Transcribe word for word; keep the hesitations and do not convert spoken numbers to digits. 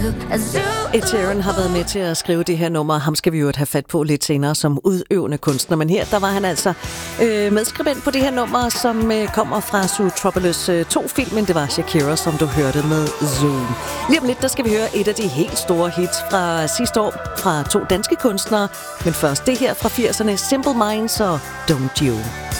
Ed Sheeran har været med til at skrive det her nummer. Ham skal vi jo have fat på lidt senere som udøvende kunstner. Men her, der var han altså øh, medskribent på det her nummer, som øh, kommer fra Zootropolis øh, to-filmen. Det var Shakira, som du hørte med Zoom. Lige om lidt, der skal vi høre et af de helt store hits fra sidste år fra to danske kunstnere. Men først det her fra firserne, Simple Minds og Don't You.